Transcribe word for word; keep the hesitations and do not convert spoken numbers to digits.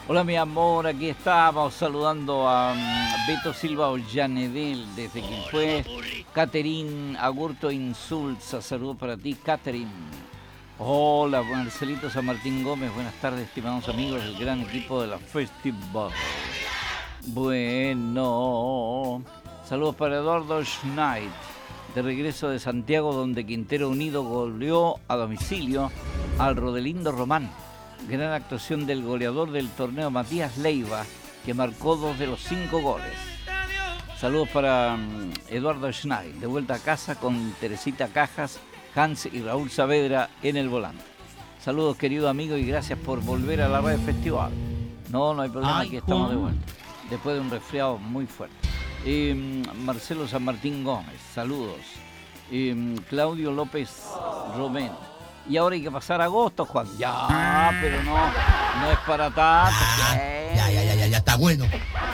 Hola mi amor, aquí estamos saludando a um, Beto Silva Ollanedel desde Quilpué. Catherine Agurto Insulza, saludos para ti, Catherine. Hola, Marcelito San Martín Gómez, buenas tardes, estimados amigos del gran equipo de la Festival. Bueno, saludos para Eduardo Schneid, de regreso de Santiago, donde Quintero Unido goleó a domicilio al Rodelindo Román. Gran actuación del goleador del torneo, Matías Leiva, que marcó dos de los cinco goles. Saludos para um, Eduardo Schneid, de vuelta a casa con Teresita Cajas, Hans y Raúl Saavedra en el volante. Saludos, querido amigo, y gracias por volver a la Radio Festival. No, no hay problema, aquí estamos de vuelta, después de un resfriado muy fuerte. Eh, Marcelo San Martín Gómez, saludos. Eh, Claudio López Romén. Y ahora hay que pasar agosto, Juan. Ya, pero no, no es para tanto. Ya, ya, ya, ya, ya está bueno.